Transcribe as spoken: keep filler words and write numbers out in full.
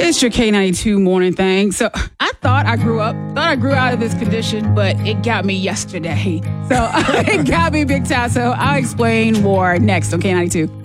It's your K ninety-two morning thing. So I thought I grew up, thought I grew out of this condition, but it got me yesterday. So it got me big time. So I'll explain more next on K ninety-two.